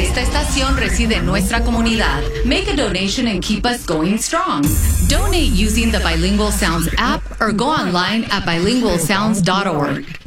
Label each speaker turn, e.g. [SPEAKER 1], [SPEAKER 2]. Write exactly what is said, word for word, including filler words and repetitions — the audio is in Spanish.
[SPEAKER 1] esta estación reside en nuestra comunidad. Make a donation and keep us going strong. Donate using the Bilingual Sounds app or go online at bilingual sounds dot org.